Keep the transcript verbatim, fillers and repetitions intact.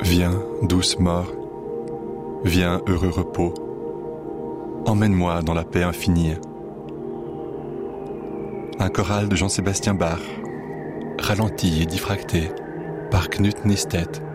Viens, douce mort, viens, heureux repos, emmène-moi dans la paix infinie. Un choral de Jean-Sébastien Bach, ralenti et diffracté par Knut Nystedt.